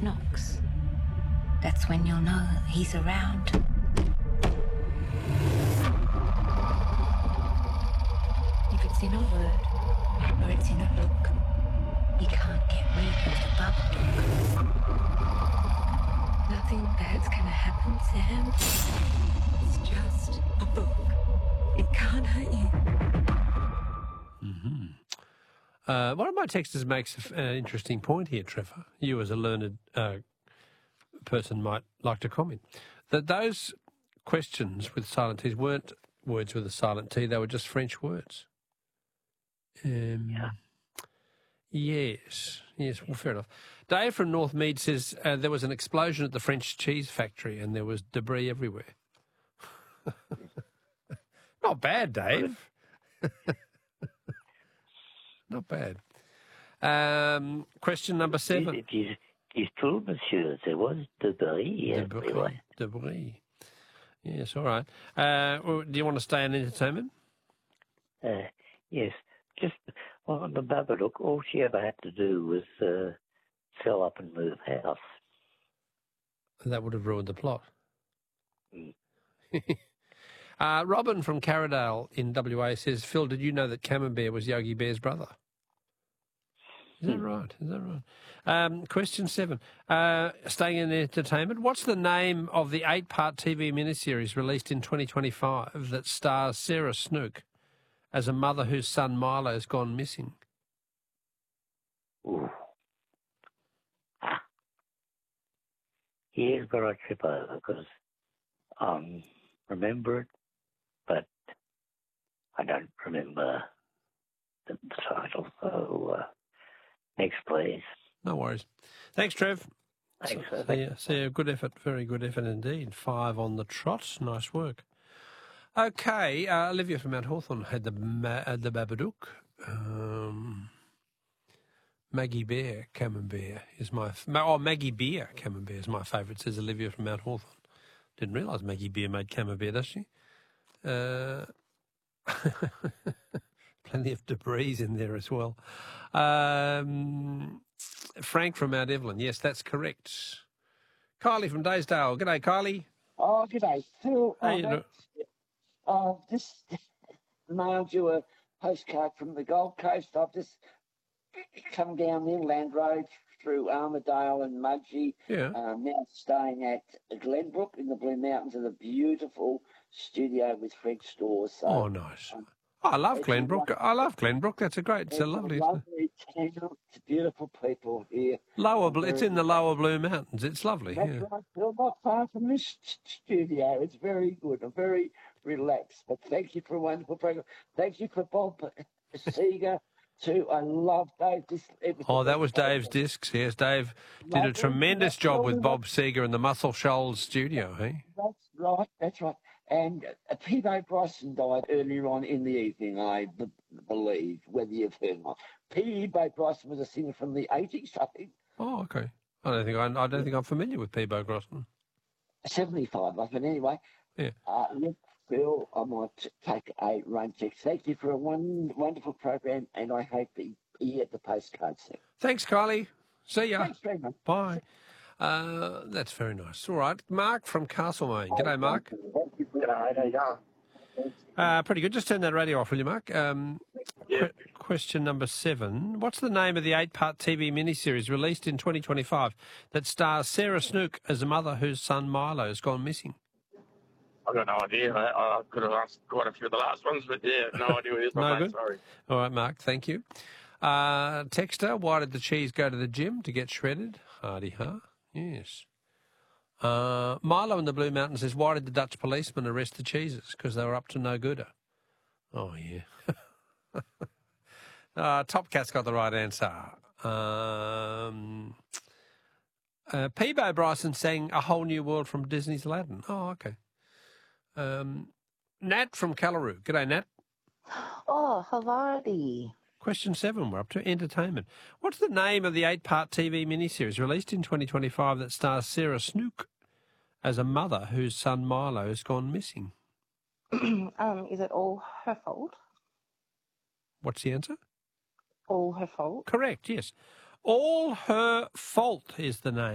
wife knocks, that's when you'll know he's around. If it's in a word or it's in a look, you can't get rid of the Babadook. Nothing bad's gonna happen, Sam. It's just a book. It can't hurt you. One of my texters makes an interesting point here, Trevor. You as a learned person might like to comment. That those questions with silent T's weren't words with a silent T, they were just French words. Yes, well, fair enough. Dave from Northmead says there was an explosion at the French cheese factory and there was debris everywhere. Not bad, Dave. Not bad. Question number 7. It is true, monsieur. There was debris everywhere. Debris. Yes, all right. Do you want to stay on entertainment? Yes. Just on the Babadook, all she ever had to do was sell up and move house. That would have ruined the plot. Robin from Carradale in WA says, Phil, did you know that Camembert was Yogi Bear's brother? Is that right? Question 7. Staying in entertainment, what's the name of the 8-part TV miniseries released in 2025 that stars Sarah Snook as a mother whose son Milo has gone missing? Ooh. Here's where I trip over because remember it, but I don't remember the title. So next, please. No worries. Thanks, Trev. Thanks. See you. Good effort. Very good effort indeed. 5 on the trot. Nice work. Okay, Olivia from Mount Hawthorn had the Babadook. Maggie Bear Camembert is Maggie Beer Camembert is my favourite, says Olivia from Mount Hawthorn. Didn't realise Maggie Beer made Camembert, does she? Plenty of debris in there as well. Frank from Mount Evelyn, yes, that's correct. Kylie from Daysdale. G'day, Kylie. Oh, g'day, Phil. How you doing? Just mailed you a postcard from the Gold Coast. I've just come down the inland road through Armadale and Mudgee. Yeah. Now staying at Glenbrook in the Blue Mountains in a beautiful studio with French stores. So, oh, nice. I love Glenbrook. I love Glenbrook. That's a great. It's a lovely. Lovely town. It's beautiful people here. It's in the lower Blue Mountains. It's lovely. That's right, Phil. Not far from this studio. It's very good. I'm very relaxed. But thank you for a wonderful program. Thank you for Bob Seger too. I love Dave. That was Dave's discs. Yes, Dave did a tremendous job with Bob Seger in the Muscle Shoals studio. Hey. That's right. And Peabo Bryson died earlier on in the evening, I believe, whether you've heard or not. Peabo Bryson was a singer from the 80s, I think. Oh, okay. I don't think I'm familiar with Peabo Bryson. 75, but anyway. Yeah. Look, Phil, I might take a run check. Thank you for a wonderful program, and I hope that you get the postcard soon. Thanks, Kylie. See ya. Thanks very much. Bye. That's very nice. All right. Mark from Castlemaine. G'day, Mark. Pretty good. Just turn that radio off, will you, Mark? Question number 7. What's the name of the 8-part TV miniseries released in 2025 that stars Sarah Snook as a mother whose son Milo has gone missing? I've got no idea. I could have asked quite a few of the last ones, but yeah, no idea what it is. No good? Sorry. All right, Mark. Thank you. Texter, why did the cheese go to the gym? To get shredded? Hardy-ha. Yes. Milo in the Blue Mountains says, why did the Dutch policemen arrest the cheeses? Because they were up to no gooder. Oh, yeah. Top Cat's got the right answer. Peabo Bryson sang A Whole New World from Disney's Aladdin. Oh, okay. Nat from Callaroo. G'day, Nat. Oh, Havarti. Question 7, we're up to entertainment. What's the name of the 8-part TV miniseries released in 2025 that stars Sarah Snook as a mother whose son Milo has gone missing? Is it All Her Fault? What's the answer? All Her Fault. Correct, yes. All Her Fault is the name.